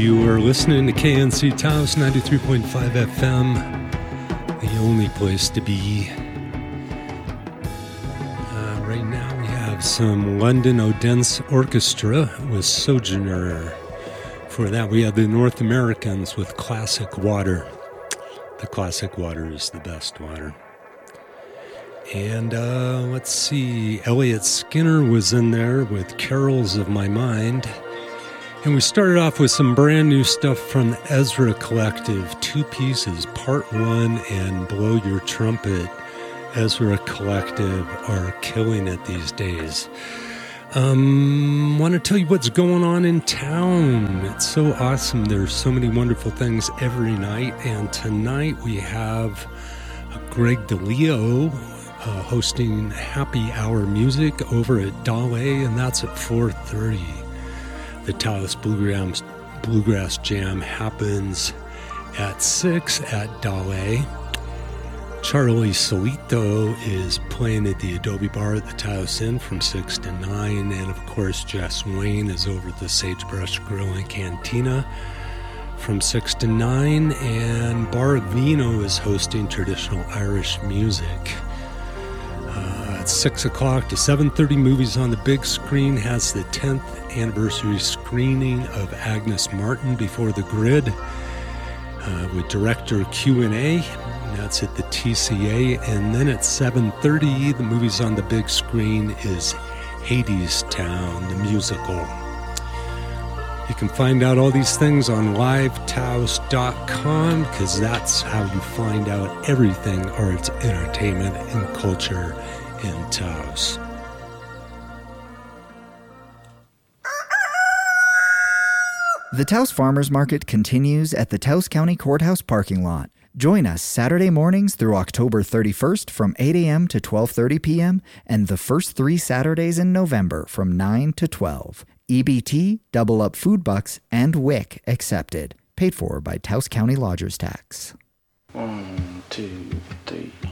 You are listening to KNC Taos 93.5 FM, the only place to be. Right now we have some London Odense Orchestra with Sojourner. For that we have the North Americans with Classic Water. The Classic Water is the best water. And let's see, Elliot Skinner was in there with Carols of My Mind. And we started off with some brand new stuff from the Ezra Collective. 2 pieces, Part 1 and Blow Your Trumpet. Ezra Collective are killing it these days. Want to tell you what's going on in town. It's so awesome. There's so many wonderful things every night. And tonight we have Greg DeLeo hosting Happy Hour Music over at Dale, and that's at 4:30. The Taos Bluegrass Jam happens at 6 at Dale. Charlie Solito is playing at the Adobe Bar at the Taos Inn from 6 to 9. And of course, Jess Wayne is over at the Sagebrush Grill and Cantina from 6 to 9. And Bar Vino is hosting traditional Irish music. At 6 o'clock to 7:30, Movies on the Big Screen has the 10th anniversary screening of Agnes Martin Before the Grid with director Q&A. That's at the TCA. And then at 7:30, the Movies on the Big Screen is Hadestown, the musical. You can find out all these things on livetaos.com because that's how you find out everything arts, entertainment, and culture in Taos. The Taos Farmers Market continues at the Taos County Courthouse parking lot. Join us Saturday mornings through October 31st from 8 a.m. to 12:30 p.m. and the first 3 Saturdays in November from 9 to 12. EBT, Double Up Food Bucks, and WIC accepted. Paid for by Taos County Lodgers Tax. 1, 2, 3.